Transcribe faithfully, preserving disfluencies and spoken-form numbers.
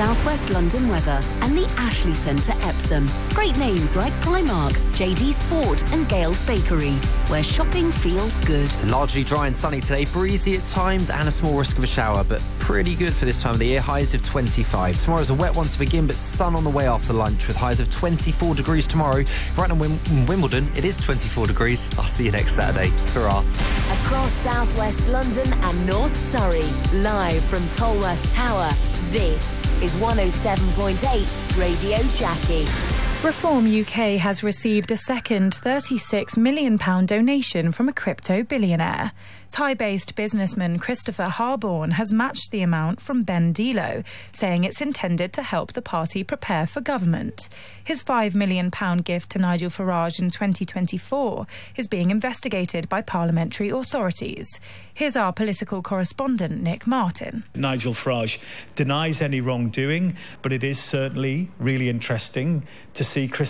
South West London weather and the Ashley Centre Epsom. Great names like Primark, J D Sport and Gale's Bakery, where shopping feels good. Largely dry and sunny today, breezy at times and a small risk of a shower, but pretty good for this time of the year. Highs of twenty-five. Tomorrow's a wet one to begin, but sun on the way after lunch with highs of twenty-four degrees tomorrow. Right now in Wimbledon, it is twenty-four degrees. I'll see you next Saturday. Ta-ra. Across South West London and North Surrey, live from Tolworth Tower, this is one oh seven point eight Radio Jackie. Reform U K has received a second thirty-six million pounds donation from a crypto billionaire. Thai-based businessman Christopher Harborne has matched the amount from Ben Dilo, saying it's intended to help the party prepare for government. His five million pounds gift to Nigel Farage in twenty twenty-four is being investigated by parliamentary authorities. Here's our political correspondent, Nick Martin. Nigel Farage denies any wrongdoing, but it is certainly really interesting to see Chris